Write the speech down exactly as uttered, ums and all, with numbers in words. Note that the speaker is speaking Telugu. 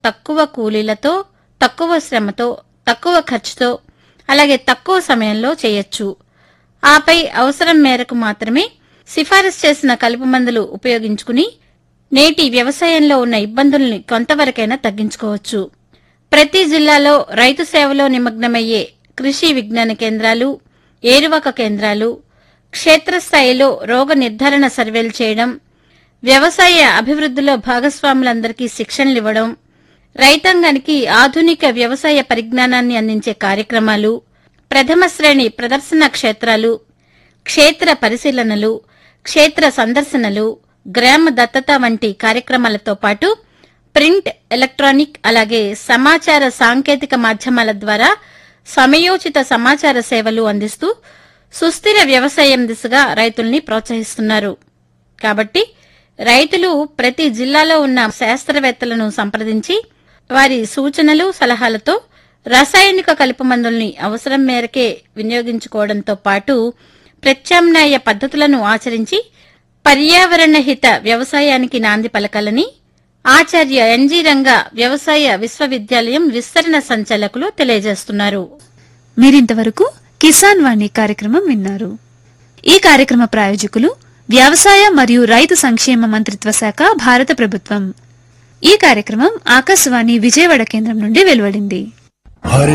తక్కువ కూలీలతో, తక్కువ శ్రమతో, తక్కువ ఖర్చుతో, అలాగే తక్కువ సమయంలో చేయొచ్చు. ఆపై అవసరం మేరకు మాత్రమే సిఫారసు చేసిన కలుపు మందులు ఉపయోగించుకుని నేటి వ్యవసాయంలో ఉన్న ఇబ్బందుల్ని కొంతవరకైనా తగ్గించుకోవచ్చు. ప్రతి జిల్లాలో రైతు సేవలో నిమగ్నమయ్యే కృషి విజ్ఞాన కేంద్రాలు, ఏరువాక కేంద్రాలు, క్షేత్రస్థాయిలో రోగ నిర్ధారణ సర్వేలు చేయడం, వ్యవసాయ అభివృద్ధిలో భాగస్వాములందరికీ శిక్షణలివ్వడం, రైతాంగానికి ఆధునిక వ్యవసాయ పరిజ్ఞానాన్ని అందించే కార్యక్రమాలు, ప్రథమ శ్రేణి ప్రదర్శన క్షేత్రాలు, క్షేత్ర పరిశీలనలు, క్షేత్ర సందర్శనలు, గ్రామ దత్తత వంటి కార్యక్రమాలతో పాటు ప్రింట్, ఎలక్ట్రానిక్ అలాగే సమాచార సాంకేతిక మాధ్యమాల ద్వారా సమయోచిత సమాచార సేవలు అందిస్తూ సుస్థిర వ్యవసాయం దిశగా రైతుల్ని ప్రోత్సహిస్తున్నారు. కాబట్టి రైతులు ప్రతి జిల్లాలో ఉన్న శాస్త్రవేత్తలను సంప్రదించి వారి సూచనలు, సలహాలతో రసాయనిక కలుపు మందుల్ని అవసరం మేరకే వినియోగించుకోవడంతో పాటు ప్రత్యామ్నాయ పద్ధతులను ఆచరించి పర్యావరణ హిత వ్యవసాయానికి నాంది పలకాలని ఆచార్య ఎన్జీ రంగా వ్యవసాయ విశ్వవిద్యాలయం విస్తరణ సంచాలకులు తెలియజేస్తున్నారు. మీరింతవరకు కిసాన్ వాణి కార్యక్రమం విన్నారు. ఈ కార్యక్రమ ప్రాయోజకులు వ్యవసాయ మరియు రైతు సంక్షేమ మంత్రిత్వ శాఖ, భారత ప్రభుత్వం. ఈ కార్యక్రమం ఆకాశవాణి విజయవాడ కేంద్రం నుండి వెలువడింది.